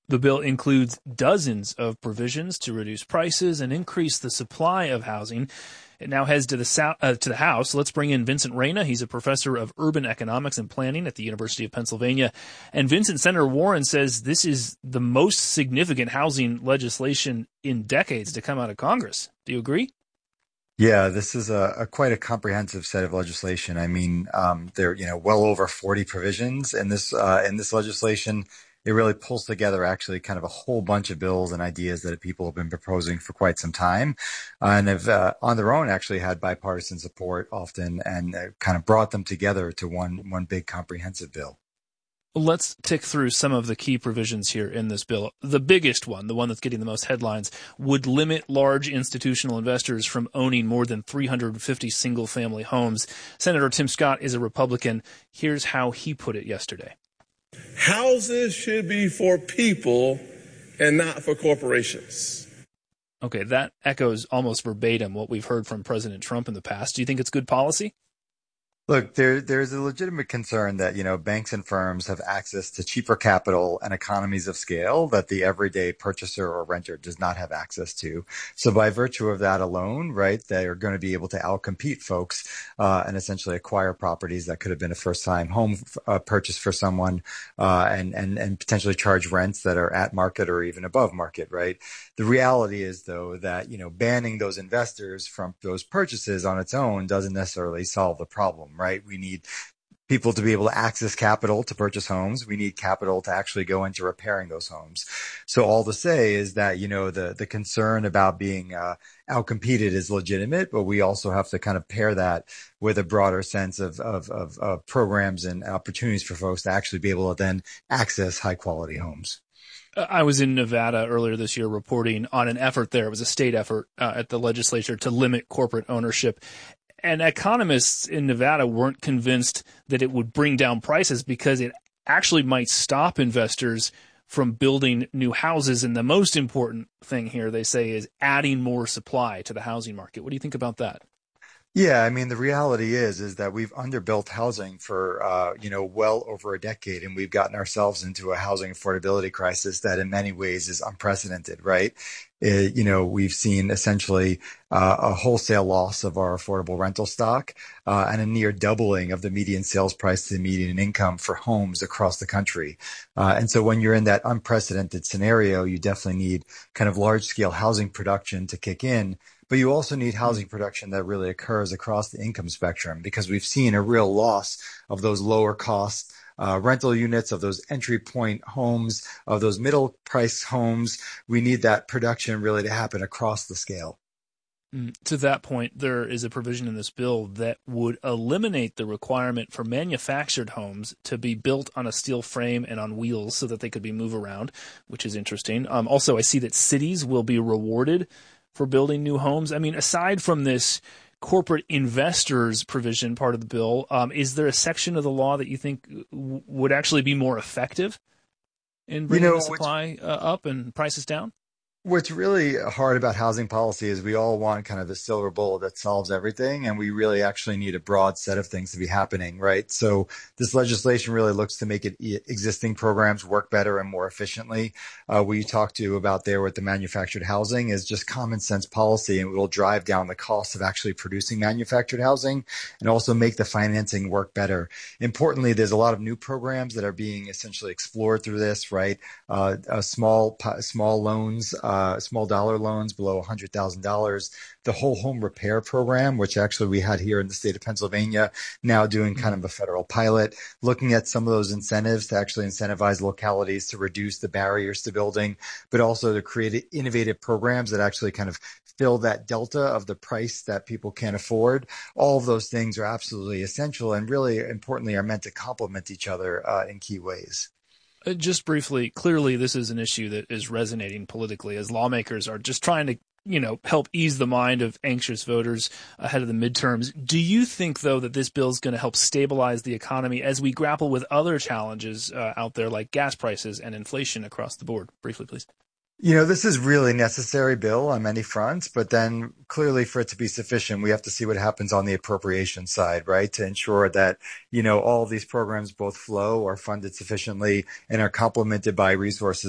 The bill includes dozens of provisions to reduce prices and increase the supply of housing. It now heads to the House. Let's bring in Vincent Reyna. He's a professor of urban economics and planning at the University of Pennsylvania. And Vincent, Senator Warren says this is the most significant housing legislation in decades to come out of Congress. Do you agree? Yeah, this is quite a comprehensive set of legislation. I mean, there well over 40 provisions in this legislation. It really pulls together actually kind of a whole bunch of bills and ideas that people have been proposing for quite some time, and have on their own actually had bipartisan support often, and kind of brought them together to one big comprehensive bill. Let's tick through some of the key provisions here in this bill. The biggest one, the one that's getting the most headlines, would limit large institutional investors from owning more than 350 single-family homes. Senator Tim Scott is a Republican. Here's how he put it yesterday. Houses should be for people and not for corporations. Okay, that echoes almost verbatim what we've heard from President Trump in the past. Do you think it's good policy? Look, there's a legitimate concern that, banks and firms have access to cheaper capital and economies of scale that the everyday purchaser or renter does not have access to. So by virtue of that alone, right, they are going to be able to outcompete folks and essentially acquire properties that could have been a first-time home purchase for someone and potentially charge rents that are at market or even above market, right? The reality is, though, that, banning those investors from those purchases on its own doesn't necessarily solve the problem. Right? We need people to be able to access capital to purchase homes. We need capital to actually go into repairing those homes. So all to say is that, the concern about being outcompeted is legitimate, but we also have to kind of pair that with a broader sense of programs and opportunities for folks to actually be able to then access high quality homes. I was in Nevada earlier this year reporting on an effort there. It was a state effort at the legislature to limit corporate ownership. And economists in Nevada weren't convinced that it would bring down prices because it actually might stop investors from building new houses. And the most important thing here, they say, is adding more supply to the housing market. What do you think about that? Yeah, I mean, the reality is that we've underbuilt housing for, well over a decade, and we've gotten ourselves into a housing affordability crisis that in many ways is unprecedented, right? We've seen essentially a wholesale loss of our affordable rental stock and a near doubling of the median sales price to the median income for homes across the country. And so when you're in that unprecedented scenario, you definitely need kind of large scale housing production to kick in. But you also need housing production that really occurs across the income spectrum, because we've seen a real loss of those lower cost rental units, of those entry point homes, of those middle price homes. We need that production really to happen across the scale. To that point, there is a provision in this bill that would eliminate the requirement for manufactured homes to be built on a steel frame and on wheels so that they could be moved around, which is interesting. Also, I see that cities will be rewarded for building new homes. I mean, aside from this corporate investors provision part of the bill, is there a section of the law that you think would actually be more effective in bringing the supply up and prices down? What's really hard about housing policy is we all want kind of the silver bullet that solves everything, and we really actually need a broad set of things to be happening, right? So this legislation really looks to make existing programs work better and more efficiently. What you talked to about there with the manufactured housing is just common sense policy, and it will drive down the cost of actually producing manufactured housing and also make the financing work better. Importantly, there's a lot of new programs that are being essentially explored through this, right? Small loans, small dollar loans below $100,000, the whole home repair program, which actually we had here in the state of Pennsylvania, now doing kind of a federal pilot, looking at some of those incentives to actually incentivize localities to reduce the barriers to building, but also to create innovative programs that actually kind of fill that delta of the price that people can't afford. All of those things are absolutely essential and really importantly are meant to complement each other in key ways. Just briefly, clearly this is an issue that is resonating politically as lawmakers are just trying to, help ease the mind of anxious voters ahead of the midterms. Do you think, though, that this bill is going to help stabilize the economy as we grapple with other challenges out there like gas prices and inflation across the board? Briefly, please. This is really necessary bill on many fronts, but then clearly for it to be sufficient, we have to see what happens on the appropriation side, right? To ensure that, all of these programs both flow, are funded sufficiently, and are complemented by resources